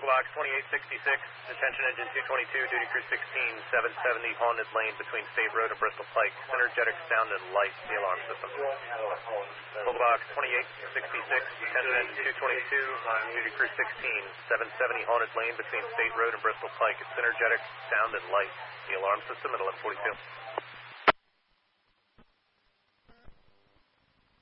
Focal box 2866, attention engine 222, duty crew 16, 770, haunted lane between State Road and Bristol Pike. Synergetic sound and light, the alarm system. Focal box 2866, attention engine 222, duty crew 16, 770, haunted lane between State Road and Bristol Pike. Synergetic sound and light, the alarm system at 1142.